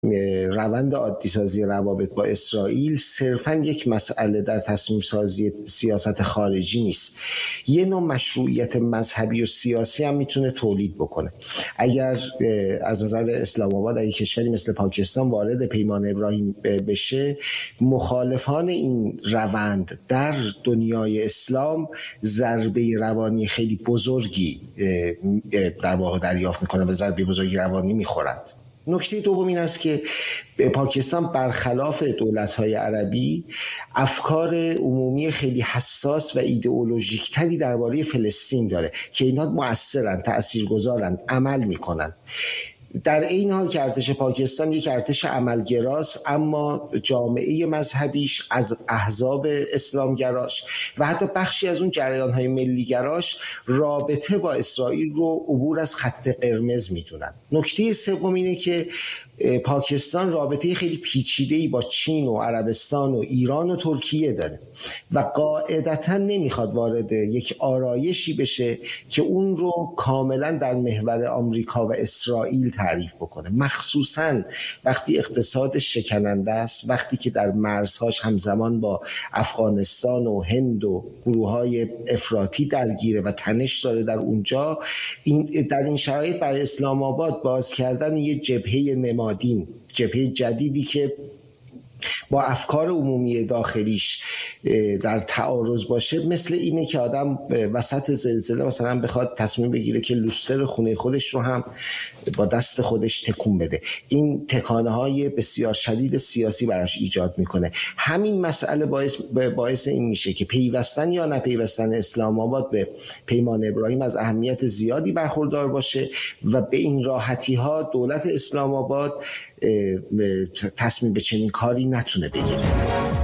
روند عادی سازی روابط با اسرائیل صرفاً یک مسئله در تصمیم سازی سیاست خارجی نیست، یه نوع مشروعیت مذهبی و سیاسی هم میتونه تولید بکنه. اگر از نظر اسلام آباد اگه کشوری مثل پاکستان وارد پیمان ابراهیم بشه، مخالفان این روند در دنیای اسلام ضربه روانی خیلی بزرگی در واقع دریافت میکنن و ضربه بزرگی روانی میخورند. نکته دوم این است که پاکستان برخلاف دولت‌های عربی افکار عمومی خیلی حساس و ایدئولوژیک تری درباره فلسطین داره که اینها مؤثرن، تاثیرگذارن، عمل میکنن. در این حال که ارتش پاکستان یک ارتش عملگراست، اما جامعه مذهبیش از احزاب اسلامگراش و حتی بخشی از اون جریان‌های ملیگراش رابطه با اسرائیل رو عبور از خط قرمز میدونن. نکته سوم اینه که پاکستان رابطه خیلی پیچیده‌ای با چین و عربستان و ایران و ترکیه داره و قاعدتاً نمیخواد وارد یک آرایشی بشه که اون رو کاملاً در محور آمریکا و اسرائیل تعریف بکنه، مخصوصاً وقتی اقتصادش شکننده است، وقتی که در مرزهاش همزمان با افغانستان و هند و گروه‌های افراطی درگیره و تنش داره در اونجا. در این شرایط برای اسلام آباد باز کردن یه جبهه نمادین، جبهه جدیدی که با افکار عمومی داخلیش در تعارض باشه، مثل اینه که آدم وسط زلزله مثلا بخواد تصمیم بگیره که لوستر خونه خودش رو هم با دست خودش تکون بده. این تکانه‌های بسیار شدید سیاسی براش ایجاد میکنه. همین مسئله باعث این میشه که پیوستن یا نپیوستن اسلام آباد به پیمان ابراهیم از اهمیت زیادی برخوردار باشه و به این راحتی ها دولت اسلام آباد تصمیم به چنین کاری نتونه بگیره.